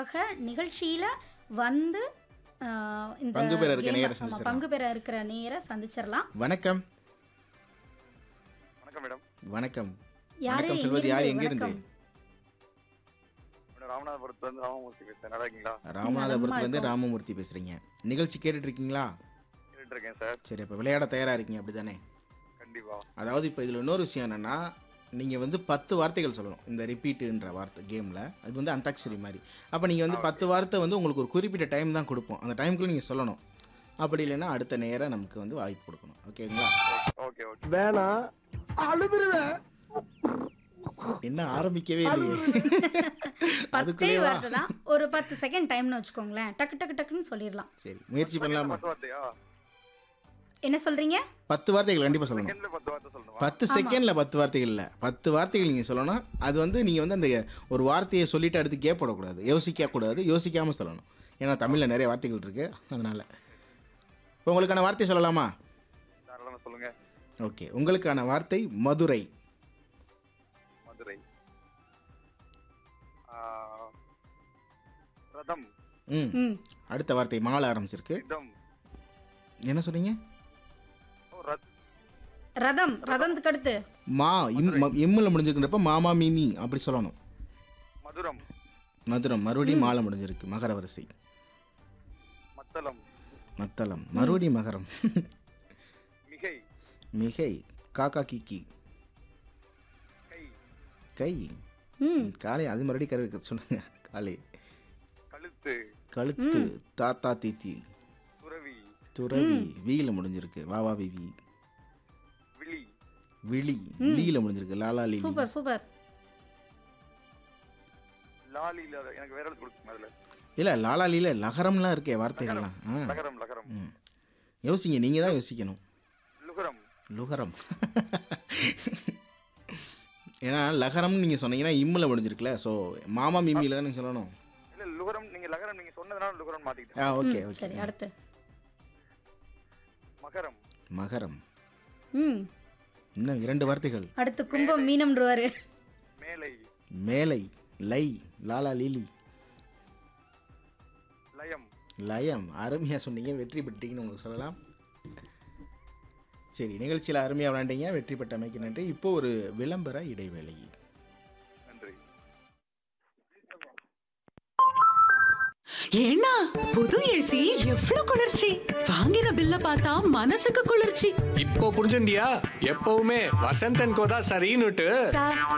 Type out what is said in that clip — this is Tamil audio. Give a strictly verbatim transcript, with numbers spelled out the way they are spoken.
நமக்காக நிகழ்ச்சியில வந்து அஹ், இந்த பங்கு பெற இருக்க game- நேயரை ஆமா, சந்திச்சிடலாம். பங்கு பெற இருக்கிற நேர சந்திச்சிடலாம். வணக்கம் வணக்கம் மேடம். வணக்கம் யாரு வணக்கம் சொல்வது யார் எங்க இருந்து? வணக்கம். மேடம் ராமநாதபுரத்துல இருந்து ராமமூர்த்தி பேசுறேன். நல்லா இருக்கீங்களா? ராமநாதபுரத்துல இருந்து இருக்கோம். ராமமூர்த்தி பேசுறீங்க. நிகழ்ச்சி கேட்டுட்டு இருக்கீங்களா? கேட்டுட்டு இருக்கேன் சார். சரி, அப்ப விளையாட தயாரா இருக்கீங்க அப்படிதானே? கண்டிப்பா. அதாவது இப்போ இதில் இன்னொரு விஷயம் என்னென்னா, நீங்கள் வந்து பத்து வார்த்தைகள் சொல்லணும் இந்த ரிப்பீட்டுன்ற வார்த்தை கேமில். அது வந்து அந்தாக்ஷரி மாதிரி. அப்போ நீங்கள் வந்து பத்து வார்த்தை வந்து உங்களுக்கு ஒரு குறிப்பிட்ட டைம் தான் கொடுப்போம். அந்த டைமுக்குள்ளே நீங்கள் சொல்லணும். அப்படி இல்லைன்னா அடுத்த நேரம் நமக்கு வந்து வாய்ப்பு கொடுக்கணும். ஓகேங்களா? Okay okay. வேணாம் அழுதுருவேன். என்ன ஆரம்பிக்கவே இல்லையே. பத்தே அதுக்குள்ளே வா. வார்த்தை தான். ஒரு பத்து செகண்ட் டைம்னு வச்சுக்கோங்களேன். டக்கு டக்கு டக்குன்னு சொல்லிடலாம். சரி, முயற்சி பண்ணலாமா? பத்து வார்த்தையா? என்ன சொல்றீங்க? பத்து வார்த்தைகள் கண்டிப்பாக சொல்லணும். செகண்ட்ல பத்து வார்த்தை சொல்லணுமா? பத்து செகண்டில் பத்து வார்த்தைகள் இல்லை, பத்து வார்த்தைகள் நீங்கள் சொல்லணும். அது வந்து நீங்கள் வந்து அந்த ஒரு வார்த்தையை சொல்லிட்டு அடுத்து கேப் போடக்கூடாது, யோசிக்கக்கூடாது, யோசிக்காமல் சொல்லணும். ஏன்னா தமிழில் நிறைய வார்த்தைகள் இருக்குது, அதனால். இப்போ உங்களுக்கான வார்த்தை சொல்லலாமா? தாராளமா சொல்லுங்க. ஓகே, உங்களுக்கான வார்த்தை மதுரை. மதுரை. ஆ, ரதம். ம் ம் அடுத்த வார்த்தை மாலை ஆரம்பிச்சிருக்கு. ரிதம். என்ன சொன்னீங்க? ஓ, ரத். ரதம். ரதத்துக்கு அடுத்து மா இம் ம- இம்மில் முடிஞ்சிருக்கிறப்ப மாமா மீமி அப்படி சொல்லணும். மதுரம். மதுரம் மறுபடியும் மாலை முடிஞ்சிருக்கு. மகர வரிசை. மத்தளம். மத்தளம் மறுபடியும் மகரம். மிகை. மிகை காக்கா கிக்கி. கை. கை ம் காலை அது மறுபடியும் கரு சொல்லுங்க. காலை. கழுத்து. கழுத்து தாத்தா தீத்தி. துறவி. துறவி வீல முடிஞ்சிருக்கு. வாவா விவி. விழி. விழி லீல முடிஞ்சிருக்கு. லாலா லீலி. Super super. லாலில எனக்கு வேற எழுத்து கொடுக்குங்க அதுல. இல்லை லாலா லீல லகரம்லாம் இருக்கே வார்த்தைகள்லாம். ஆ லகரம். லகரம். ம் யோசிங்க, நீங்கள் தான் யோசிக்கணும். லுகரம். லுகரம். ஏன்னா லகரம்னு நீங்கள் சொன்னீங்கன்னா இம்மில் முடிஞ்சிருக்குல்ல. ஸோ மாமா மிமியில் தான் நீங்கள் சொல்லணும். இல்ல லுகரம் நீங்க லகரம் நீங்க சொன்னதுனால லுகரம் ஆ மாத்திக்கிட்டேன். ஓகே ம், ஓகே. சரி அடுத்து. மகரம். மகரம். ம் இன்னும் இரண்டு வார்த்தைகள். அடுத்து கும்பம் மீனம்ன்றவாரு. மேலை. மேலை லை லாலா லீலி. லயம். லயம் அருமையாக சொன்னீங்க, வெற்றி பெற்றீங்கன்னு உங்களுக்கு சொல்லலாம். சரி, நிகழ்ச்சியில் அருமையாக விளையாண்டீங்க, வெற்றி பெற்ற அமைக்க நன்றி. இப்போ ஒரு விளம்பர இடைவேளை. நன்றி. ஏன்னா புது ஏசி எவ்ளோ குளிர்ச்சி, வாங்கின பில்ல பார்த்தா மனசுக்கு குளிர்ச்சி. இப்போ புரிஞ்சுண்டியா? எப்பவுமே வசந்தன் கோதா சரின்னுட்டு.